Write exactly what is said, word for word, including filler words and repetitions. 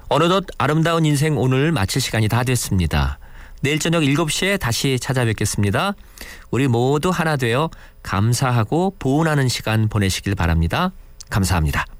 어느덧 아름다운 인생 오늘 마칠 시간이 다 됐습니다. 내일 저녁 일곱 시에 다시 찾아뵙겠습니다. 우리 모두 하나 되어 감사하고 보온하는 시간 보내시길 바랍니다. 감사합니다.